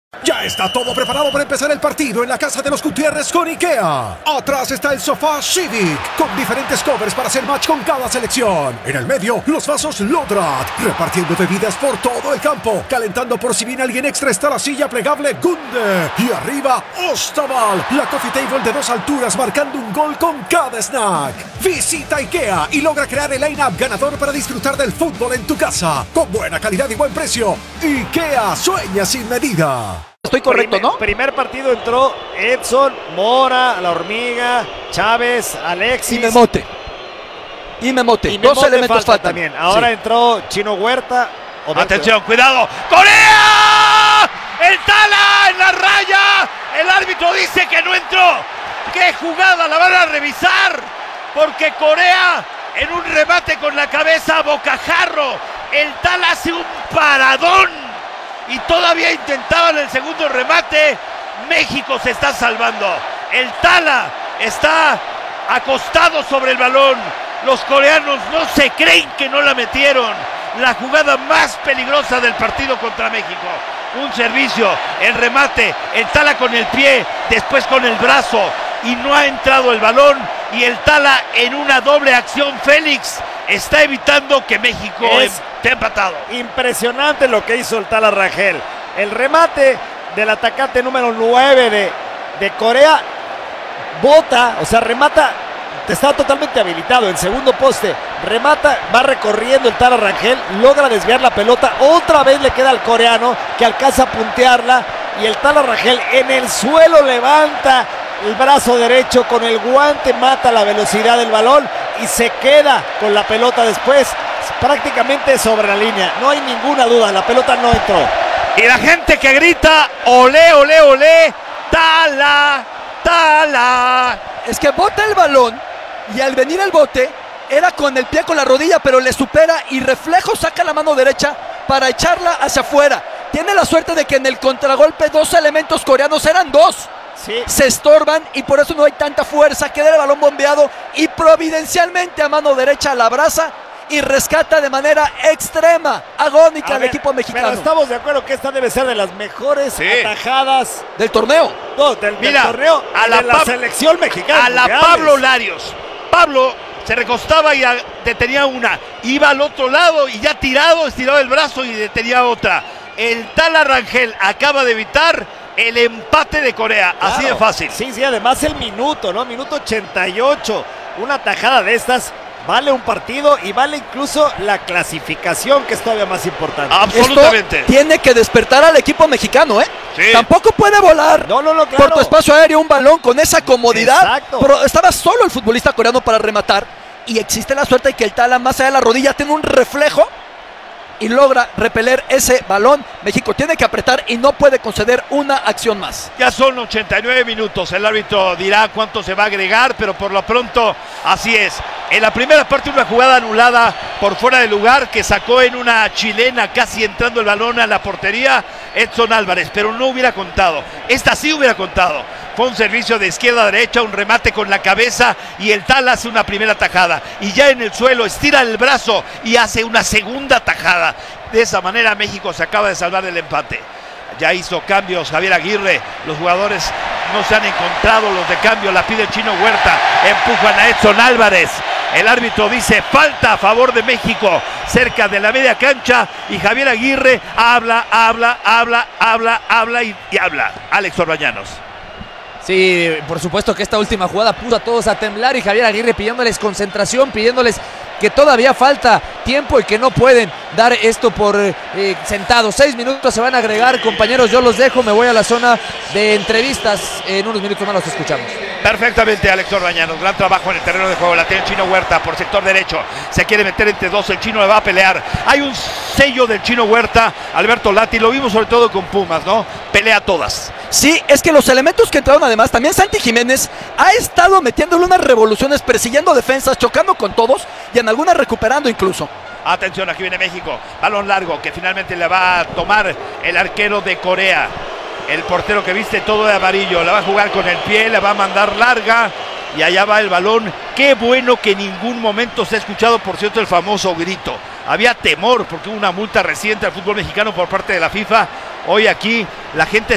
Ya está todo preparado para empezar el partido en la casa de los Gutiérrez con IKEA. Atrás está el sofá Civic, con diferentes covers para hacer match con cada selección. En el medio, los vasos Lodrat, repartiendo bebidas por todo el campo. Calentando por si viene alguien extra está la silla plegable Gunde. Y arriba, Ostaval, la coffee table de 2 alturas marcando un gol con cada snack. Visita IKEA y logra crear el line-up ganador para disfrutar del fútbol en tu casa. Con buena calidad y buen precio. IKEA sueña sin medida. Estoy correcto, ¿no? Primer partido entró Edson, Mora, La Hormiga, Chávez, Alexis. Y Memote. Dos elementos faltan también. Ahora entró Chino Huerta. Atención, cuidado. ¡Corea! ¡El Tala en la raya! El árbitro dice que no entró. ¡Qué jugada! La van a revisar. Porque Corea en un remate con la cabeza a bocajarro. El Tala hace un paradón. Y todavía intentaban el segundo remate. México se está salvando. El Tala está acostado sobre el balón. Los coreanos no se creen que no la metieron. La jugada más peligrosa del partido contra México. Un servicio, el remate, el Tala con el pie, después con el brazo. Y no ha entrado el balón. Y el Tala en una doble acción, Félix, está evitando que México esté empatado. Impresionante lo que hizo el Tala Rangel. El remate del atacante número 9 de Corea. Bota, o sea, remata. Está totalmente habilitado. El segundo poste. Remata, va recorriendo el Tala Rangel. Logra desviar la pelota. Otra vez le queda al coreano que alcanza a puntearla. Y el Tala Rangel en el suelo levanta el brazo derecho con el guante, mata la velocidad del balón y se queda con la pelota después, prácticamente sobre la línea. No hay ninguna duda, la pelota no entró. Y la gente que grita, olé, olé, olé, Tala, Tala. Es que bota el balón y al venir el bote era con el pie con la rodilla, pero le supera y reflejo saca la mano derecha para echarla hacia afuera. Tiene la suerte de que en el contragolpe 2 elementos coreanos, eran 2. Sí. Se estorban y por eso no hay tanta fuerza. Queda el balón bombeado y providencialmente a mano derecha la abraza y rescata de manera extrema, agónica al equipo mexicano. Pero estamos de acuerdo que esta debe ser de las mejores atajadas del torneo. No, del torneo a la selección mexicana. A la Pablo Larios. Pablo se recostaba y detenía una. Iba al otro lado y ya tirado, estiraba el brazo y detenía otra. El Tala Rangel acaba de evitar el empate de Corea, claro, así de fácil. Sí, además el minuto, ¿no? Minuto 88. Una tajada de estas vale un partido y vale incluso la clasificación, que es todavía más importante. Absolutamente. Esto tiene que despertar al equipo mexicano, ¿eh? Sí. Tampoco puede volar claro, por tu espacio aéreo un balón con esa comodidad. Exacto. Pero estaba solo el futbolista coreano para rematar y existe la suerte de que el Tala más allá de la rodilla tiene un reflejo y logra repeler ese balón. México tiene que apretar y no puede conceder una acción más. Ya son 89 minutos, el árbitro dirá cuánto se va a agregar, pero por lo pronto así es. En la primera parte una jugada anulada por fuera de lugar que sacó en una chilena casi entrando el balón a la portería Edson Álvarez, pero no hubiera contado. Esta sí hubiera contado. Fue un servicio de izquierda a derecha, un remate con la cabeza y el Tala hace una primera tajada. Y ya en el suelo estira el brazo y hace una segunda tajada. De esa manera México se acaba de salvar del empate. Ya hizo cambios Javier Aguirre, los jugadores no se han encontrado, los de cambio la pide el Chino Huerta, empujan a Edson Álvarez. El árbitro dice falta a favor de México cerca de la media cancha y Javier Aguirre habla y habla. Alex Orbañanos. Sí, por supuesto que esta última jugada puso a todos a temblar y Javier Aguirre pidiéndoles concentración, pidiéndoles que todavía falta tiempo y que no pueden dar esto por sentado. 6 minutos se van a agregar, compañeros, yo los dejo, me voy a la zona de entrevistas, en unos minutos más los escuchamos. Perfectamente, Alex Orbañanos, gran trabajo en el terreno de juego, la tiene el Chino Huerta por sector derecho, se quiere meter entre dos, el Chino le va a pelear, hay un sello del Chino Huerta, Alberto Lati, lo vimos sobre todo con Pumas, ¿no? Pelea todas. Sí, es que los elementos que entraron además, también Santi Jiménez ha estado metiéndole unas revoluciones, persiguiendo defensas, chocando con todos y en algunas recuperando incluso. Atención, aquí viene México, balón largo que finalmente le va a tomar el arquero de Corea. El portero que viste todo de amarillo, la va a jugar con el pie, la va a mandar larga y allá va el balón. Qué bueno que en ningún momento se ha escuchado, por cierto, el famoso grito. Había temor porque hubo una multa reciente al fútbol mexicano por parte de la FIFA. Hoy aquí la gente